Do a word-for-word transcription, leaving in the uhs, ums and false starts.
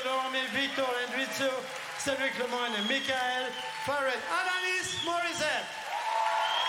Dorame, Victor, Enrico, Cédric Lemoyne, Michael, Farrell, Annalise Morissette.